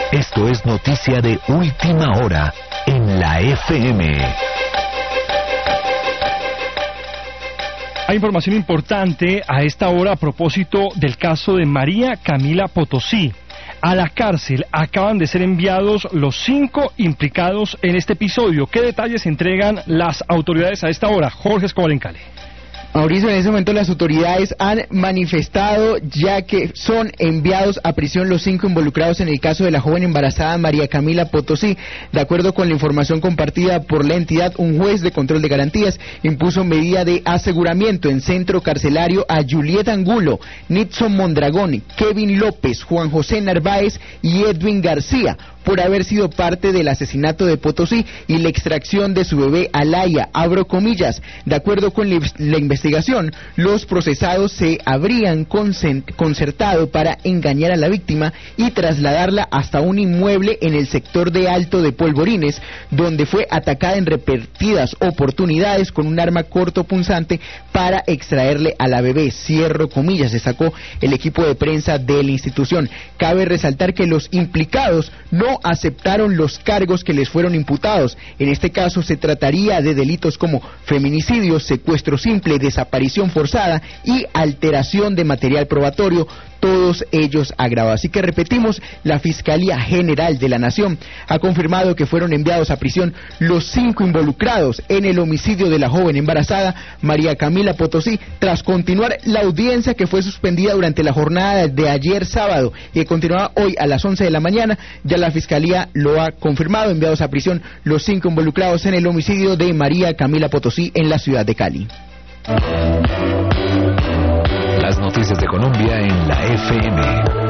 Esto es noticia de última hora en la FM. Hay información importante a esta hora a propósito del caso de María Camila Potosí. A la cárcel acaban de ser enviados los 5 implicados en este episodio. ¿Qué detalles entregan las autoridades a esta hora? Jorge Escobar en Cali. Mauricio, en ese momento las autoridades han manifestado ya que son enviados a prisión los 5 involucrados en el caso de la joven embarazada María Camila Potosí. De acuerdo con la información compartida por la entidad, un juez de control de garantías impuso medida de aseguramiento en centro carcelario a Julieta Angulo, Nixon Mondragón, Kevin López, Juan José Narváez y Edwin García, por haber sido parte del asesinato de Potosí y la extracción de su bebé Alaya, abro comillas. De acuerdo con la investigación, los procesados se habrían concertado para engañar a la víctima y trasladarla hasta un inmueble en el sector de Alto de Polvorines, donde fue atacada en repetidas oportunidades con un arma cortopunzante para extraerle a la bebé, cierro comillas, destacó el equipo de prensa de la institución. Cabe resaltar que los implicados no aceptaron los cargos que les fueron imputados. En este caso se trataría de delitos como feminicidio, secuestro simple, desaparición forzada y alteración de material probatorio, todos ellos agravados. Así que repetimos, la Fiscalía General de la Nación ha confirmado que fueron enviados a prisión los 5 involucrados en el homicidio de la joven embarazada María Camila Potosí, tras continuar la audiencia que fue suspendida durante la jornada de ayer sábado y que continuaba hoy a las 11 de la mañana. Ya la Fiscalía lo ha confirmado, enviados a prisión los 5 involucrados en el homicidio de María Camila Potosí en la ciudad de Cali. Las noticias de Colombia en la FM.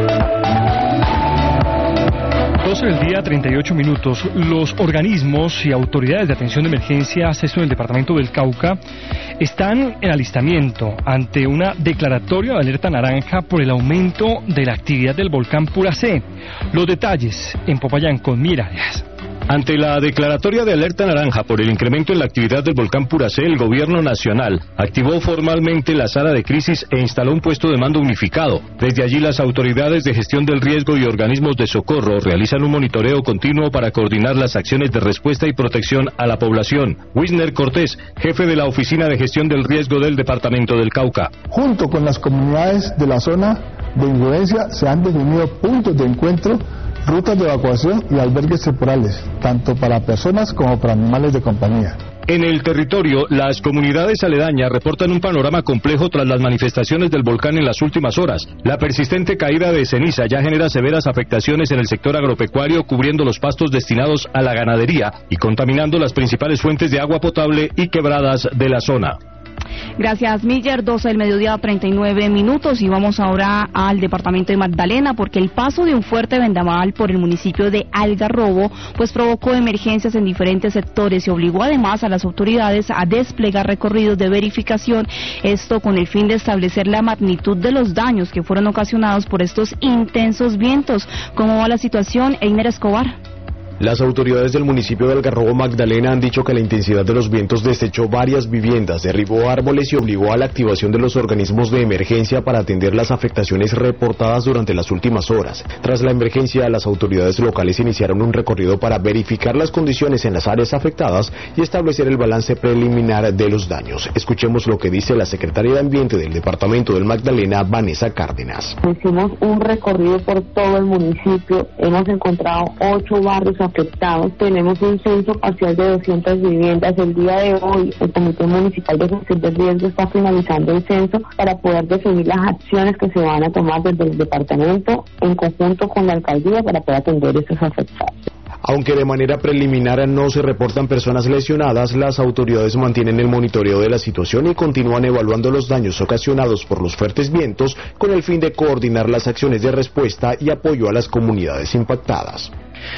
12 del día, 38 minutos. Los organismos y autoridades de atención de emergencia en el departamento del Cauca están en alistamiento ante una declaratoria de alerta naranja por el aumento de la actividad del volcán Puracé. Los detalles en Popayán con Mira Díaz. Ante la declaratoria de alerta naranja por el incremento en la actividad del volcán Puracé, el gobierno nacional activó formalmente la sala de crisis e instaló un puesto de mando unificado. Desde allí, las autoridades de gestión del riesgo y organismos de socorro realizan un monitoreo continuo para coordinar las acciones de respuesta y protección a la población. Wisner Cortés, jefe de la Oficina de Gestión del Riesgo del Departamento del Cauca. Junto con las comunidades de la zona de influencia se han definido puntos de encuentro, rutas de evacuación y albergues temporales, tanto para personas como para animales de compañía. En el territorio, las comunidades aledañas reportan un panorama complejo tras las manifestaciones del volcán en las últimas horas. La persistente caída de ceniza ya genera severas afectaciones en el sector agropecuario, cubriendo los pastos destinados a la ganadería y contaminando las principales fuentes de agua potable y quebradas de la zona. Gracias, Miller. 12 del mediodía, 39 minutos, y vamos ahora al departamento de Magdalena, porque el paso de un fuerte vendaval por el municipio de Algarrobo pues provocó emergencias en diferentes sectores y obligó además a las autoridades a desplegar recorridos de verificación, esto con el fin de establecer la magnitud de los daños que fueron ocasionados por estos intensos vientos. ¿Cómo va la situación, Einer Escobar? Las autoridades del municipio de Algarrobo, Magdalena, han dicho que la intensidad de los vientos desechó varias viviendas, derribó árboles y obligó a la activación de los organismos de emergencia para atender las afectaciones reportadas durante las últimas horas. Tras la emergencia, las autoridades locales iniciaron un recorrido para verificar las condiciones en las áreas afectadas y establecer el balance preliminar de los daños. Escuchemos lo que dice la secretaria de Ambiente del departamento del Magdalena, Vanessa Cárdenas. Hicimos un recorrido por todo el municipio, hemos encontrado 8 barrios afectados, tenemos un censo parcial de 200 viviendas. El día de hoy el Comité Municipal de Gestión del Riesgo está finalizando el censo para poder definir las acciones que se van a tomar desde el departamento en conjunto con la alcaldía para poder atender a esos afectados. Aunque de manera preliminar no se reportan personas lesionadas, las autoridades mantienen el monitoreo de la situación y continúan evaluando los daños ocasionados por los fuertes vientos con el fin de coordinar las acciones de respuesta y apoyo a las comunidades impactadas.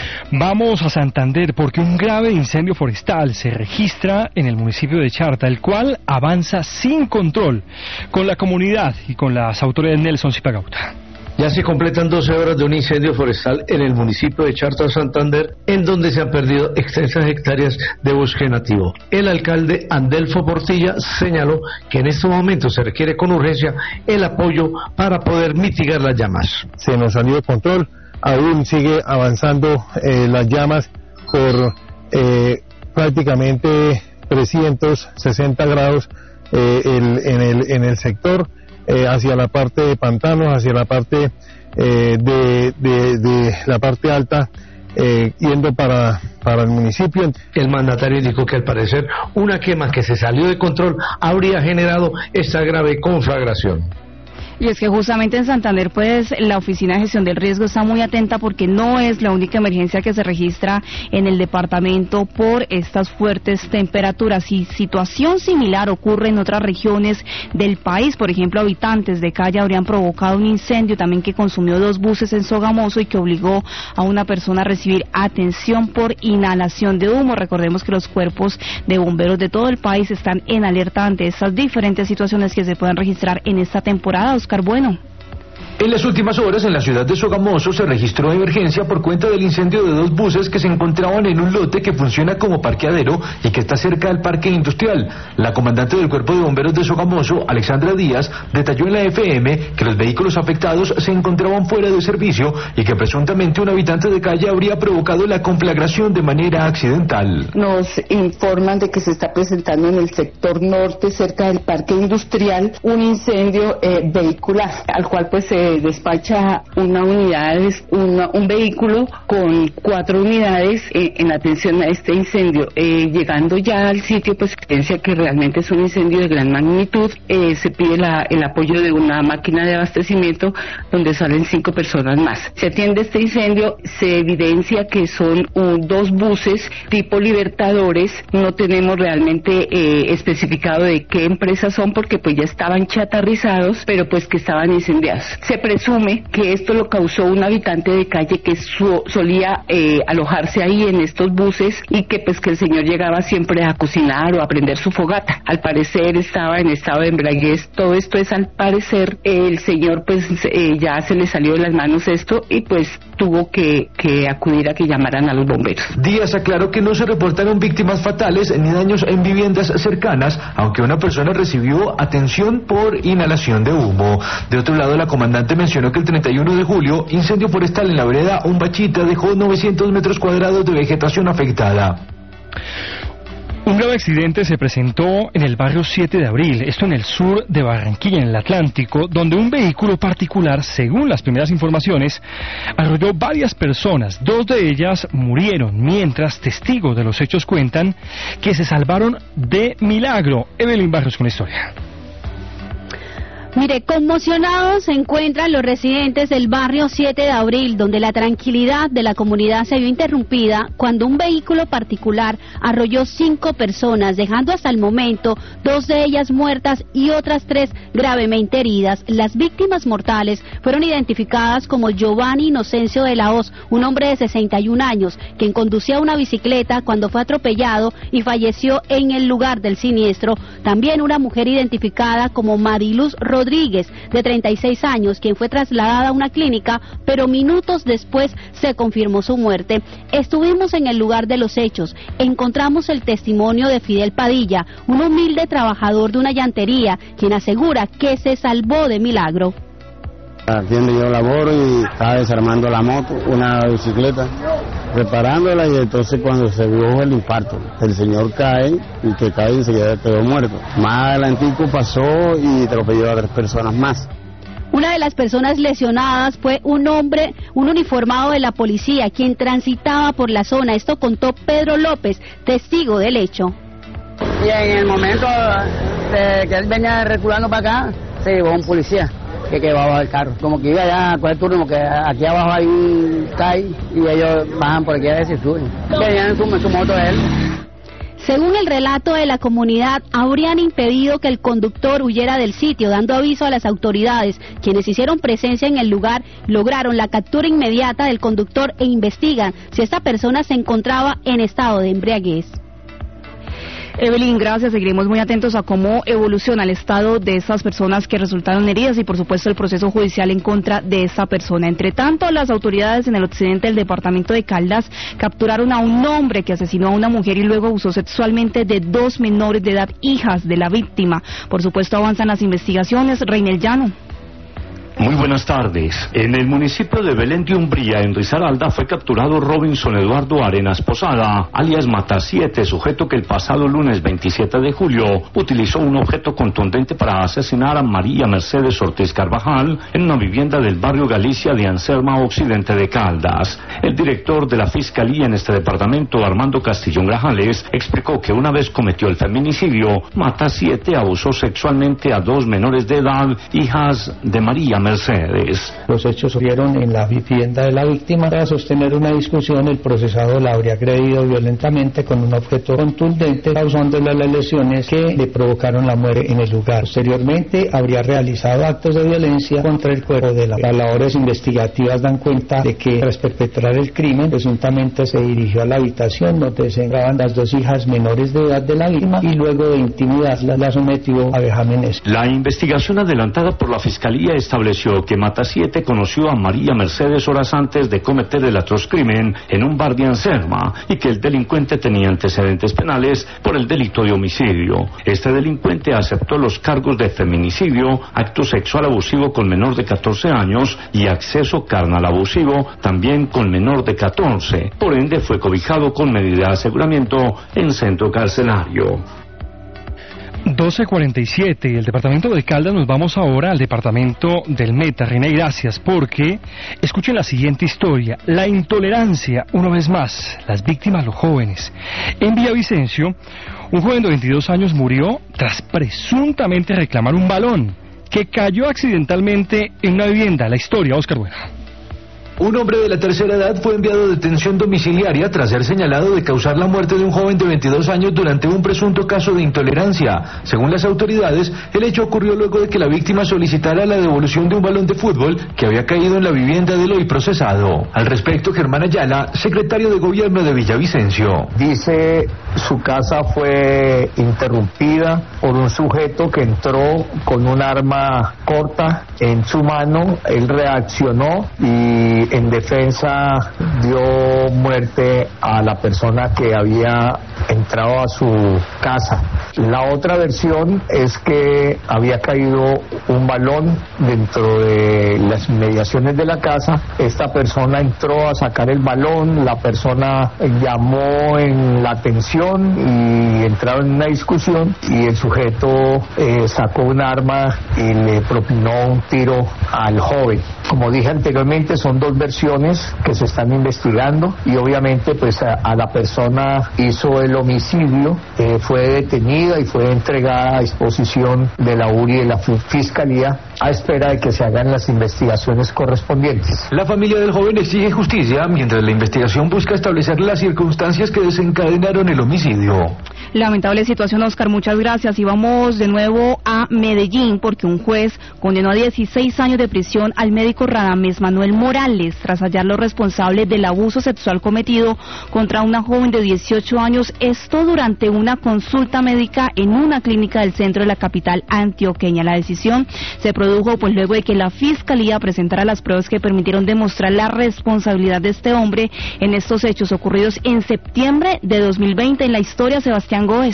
Vamos a Santander porque un grave incendio forestal se registra en el municipio de Charta, el cual avanza sin control con la comunidad y con las autoridades. Nelson Zipagauta. Ya se completan 12 horas de un incendio forestal en el municipio de Charta, Santander, en donde se han perdido extensas hectáreas de bosque nativo. El alcalde Andelfo Portilla señaló que en estos momentos se requiere con urgencia el apoyo para poder mitigar las llamas. Se nos salió de control. aún sigue avanzando las llamas por prácticamente 360 grados en el sector, hacia la parte de pantanos, hacia la parte de la parte alta, yendo para el municipio. El mandatario indicó que al parecer una quema que se salió de control habría generado esta grave conflagración. Y es que justamente en Santander, pues, la Oficina de Gestión del Riesgo está muy atenta porque no es la única emergencia que se registra en el departamento por estas fuertes temperaturas. Y situación similar ocurre en otras regiones del país. Por ejemplo, habitantes de Cali habrían provocado un incendio también que consumió 2 buses en Sogamoso y que obligó a una persona a recibir atención por inhalación de humo. Recordemos que los cuerpos de bomberos de todo el país están en alerta ante estas diferentes situaciones que se pueden registrar en esta temporada. Oscar Bueno. En las últimas horas en la ciudad de Sogamoso se registró emergencia por cuenta del incendio de 2 buses que se encontraban en un lote que funciona como parqueadero y que está cerca del parque industrial. La comandante del Cuerpo de Bomberos de Sogamoso, Alexandra Díaz, detalló en la FM que los vehículos afectados se encontraban fuera de servicio y que presuntamente un habitante de calle habría provocado la conflagración de manera accidental. Nos informan de que se está presentando en el sector norte, cerca del parque industrial, un incendio vehicular, al cual pues se despacha un vehículo con 4 unidades en atención a este incendio. Llegando ya al sitio, pues evidencia que realmente es un incendio de gran magnitud. Se pide el apoyo de una máquina de abastecimiento donde salen 5 personas más. Se atiende este incendio, se evidencia que son 2 buses tipo Libertadores. No tenemos realmente especificado de qué empresas son porque pues ya estaban chatarrizados, pero pues que estaban incendiados. Se presume que esto lo causó un habitante de calle que solía alojarse ahí en estos buses y que pues que el señor llegaba siempre a cocinar o a prender su fogata. Al parecer estaba en estado de embriaguez. Todo esto es al parecer el señor pues ya se le salió de las manos esto y pues tuvo que acudir a que llamaran a los bomberos. Díaz aclaró que no se reportaron víctimas fatales ni daños en viviendas cercanas, aunque una persona recibió atención por inhalación de humo. De otro lado, la comandante mencionó que el 31 de julio, incendio forestal en la vereda Umbachita dejó 900 metros cuadrados de vegetación afectada. Un grave accidente se presentó en el barrio 7 de Abril, esto en el sur de Barranquilla, en el Atlántico, donde un vehículo particular, según las primeras informaciones, arrolló varias personas. 2 de ellas murieron, mientras testigos de los hechos cuentan que se salvaron de milagro. Evelyn Barrios con la historia. Mire, conmocionados se encuentran los residentes del barrio 7 de Abril, donde la tranquilidad de la comunidad se vio interrumpida cuando un vehículo particular arrolló 5 personas, dejando hasta el momento 2 de ellas muertas y otras 3 gravemente heridas. Las víctimas mortales fueron identificadas como Giovanni Inocencio de la Hoz, un hombre de 61 años, quien conducía una bicicleta cuando fue atropellado y falleció en el lugar del siniestro. También una mujer identificada como Mariluz Rodríguez, de 36 años, quien fue trasladada a una clínica, pero minutos después se confirmó su muerte. Estuvimos en el lugar de los hechos, encontramos el testimonio de Fidel Padilla, un humilde trabajador de una llantería, quien asegura que se salvó de milagro. Haciendo yo laboro y estaba desarmando la moto, una bicicleta, reparándola, y entonces cuando se vio el infarto, el señor cae y que cae y enseguida quedó muerto. Más adelantico pasó y atropelló a 3 personas más. Una de las personas lesionadas fue un hombre, un uniformado de la policía, quien transitaba por la zona. Esto contó Pedro López, testigo del hecho. Y en el momento de que él venía reculando para acá, se llevó un policía que va abajo del carro, como que iba allá a coger turno, que aquí abajo hay un CAI y ellos bajan por aquí a ver si suben. Venían en su moto de él. Según el relato de la comunidad, habrían impedido que el conductor huyera del sitio, dando aviso a las autoridades, quienes hicieron presencia en el lugar, lograron la captura inmediata del conductor e investigan si esta persona se encontraba en estado de embriaguez. Evelyn, gracias. Seguiremos muy atentos a cómo evoluciona el estado de estas personas que resultaron heridas y, por supuesto, el proceso judicial en contra de esta persona. Entre tanto, las autoridades en el occidente del departamento de Caldas capturaron a un hombre que asesinó a una mujer y luego abusó sexualmente de 2 menores de edad, hijas de la víctima. Por supuesto, avanzan las investigaciones. Reinel Llano. Muy buenas tardes. En el municipio de Belén de Umbría, en Risaralda, fue capturado Robinson Eduardo Arenas Posada, alias Mata 7, sujeto que el pasado lunes 27 de julio utilizó un objeto contundente para asesinar a María Mercedes Ortiz Carvajal en una vivienda del barrio Galicia de Anserma, occidente de Caldas. El director de la Fiscalía en este departamento, Armando Castillón Grajales, explicó que una vez cometió el feminicidio, Mata 7 abusó sexualmente a 2 menores de edad, hijas de María Mercedes. Los hechos ocurrieron en la vivienda de la víctima. Para sostener una discusión, el procesado la habría agredido violentamente con un objeto contundente, causándole las lesiones que le provocaron la muerte en el lugar. Posteriormente, habría realizado actos de violencia contra el cuerpo de las labores investigativas dan cuenta de que, tras perpetrar el crimen, presuntamente se dirigió a la habitación donde se encontraban las 2 hijas menores de edad de la víctima y luego de intimidarla, la sometió a vejámenes. La investigación adelantada por la Fiscalía estableció que Mata 7 conoció a María Mercedes horas antes de cometer el atroz crimen en un bar de Anserma y que el delincuente tenía antecedentes penales por el delito de homicidio. Este delincuente aceptó los cargos de feminicidio, acto sexual abusivo con menor de 14 años y acceso carnal abusivo también con menor de 14. Por ende fue cobijado con medida de aseguramiento en centro carcelario. 12:47 y el departamento de Caldas. Nos vamos ahora al departamento del Meta, Reina y gracias, porque escuchen la siguiente historia. La intolerancia, una vez más, las víctimas, los jóvenes. En Villavicencio, un joven de 22 años murió tras presuntamente reclamar un balón que cayó accidentalmente en una vivienda. La historia, Oscar Bueno. Un hombre de la tercera edad fue enviado a detención domiciliaria tras ser señalado de causar la muerte de un joven de 22 años durante un presunto caso de intolerancia. Según las autoridades, el hecho ocurrió luego de que la víctima solicitara la devolución de un balón de fútbol que había caído en la vivienda del hoy procesado. Al respecto, Germán Ayala, secretario de Gobierno de Villavicencio. Dice su casa fue interrumpida por un sujeto que entró con un arma corta en su mano. Él reaccionó y en defensa dio muerte a la persona que había entrado a su casa. La otra versión es que había caído un balón dentro de las inmediaciones de la casa. Esta persona entró a sacar el balón, la persona llamó en la atención y entraron en una discusión y el sujeto sacó un arma y le propinó un tiro al joven. Como dije anteriormente, son 2 versiones que se están investigando y obviamente pues a la persona hizo el homicidio, fue detenida y fue entregada a disposición de la URI y de la Fiscalía a espera de que se hagan las investigaciones correspondientes. La familia del joven exige justicia mientras la investigación busca establecer las circunstancias que desencadenaron el homicidio. Lamentable situación, Oscar, muchas gracias. Y vamos de nuevo a Medellín porque un juez condenó a 16 años de prisión al médico Radamés Manuel Morales tras hallarlo responsable del abuso sexual cometido contra una joven de 18 años, esto durante una consulta médica en una clínica del centro de la capital antioqueña. La decisión se produjo pues luego de que la Fiscalía presentara las pruebas que permitieron demostrar la responsabilidad de este hombre en estos hechos ocurridos en septiembre de 2020. En la historia, Sebastián Góez.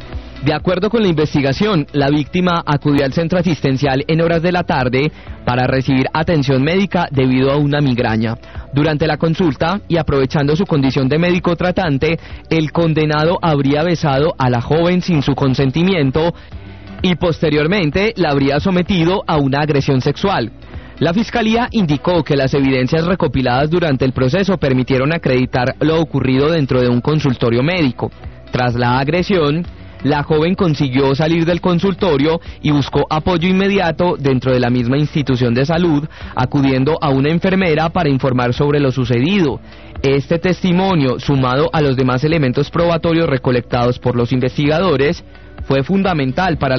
De acuerdo con la investigación, la víctima acudió al centro asistencial en horas de la tarde para recibir atención médica debido a una migraña. Durante la consulta, y aprovechando su condición de médico tratante, el condenado habría besado a la joven sin su consentimiento y posteriormente la habría sometido a una agresión sexual. La Fiscalía indicó que las evidencias recopiladas durante el proceso permitieron acreditar lo ocurrido dentro de un consultorio médico. Tras la agresión, la joven consiguió salir del consultorio y buscó apoyo inmediato dentro de la misma institución de salud, acudiendo a una enfermera para informar sobre lo sucedido. Este testimonio, sumado a los demás elementos probatorios recolectados por los investigadores, fue fundamental para